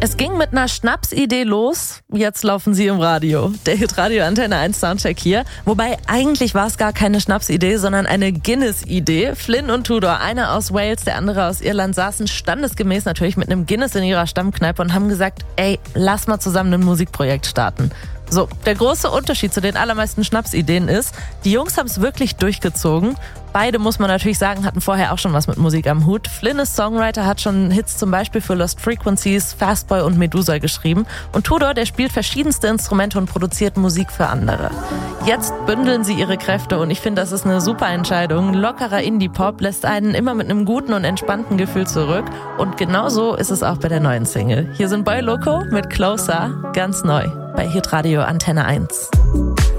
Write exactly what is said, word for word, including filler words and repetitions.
Es ging mit einer Schnapsidee los, jetzt laufen sie im Radio. Der Hitradio Antenne eins Soundcheck hier. Wobei eigentlich war es gar keine Schnapsidee, sondern eine Guinness-Idee. Flynn und Tudor, einer aus Wales, der andere aus Irland, saßen standesgemäß natürlich mit einem Guinness in ihrer Stammkneipe und haben gesagt, ey, lass mal zusammen ein Musikprojekt starten. So, der große Unterschied zu den allermeisten Schnapsideen ist, die Jungs haben es wirklich durchgezogen. Beide, muss man natürlich sagen, hatten vorher auch schon was mit Musik am Hut. Flynn ist Songwriter, hat schon Hits zum Beispiel für Lost Frequencies, Fastboy und Medusa geschrieben. Und Tudor, der spielt verschiedenste Instrumente und produziert Musik für andere. Jetzt bündeln sie ihre Kräfte und ich finde, das ist eine super Entscheidung. Lockerer Indie-Pop lässt einen immer mit einem guten und entspannten Gefühl zurück. Und genauso ist es auch bei der neuen Single. Hier sind Boy Loco mit Closer, ganz neu bei Hitradio Antenne eins.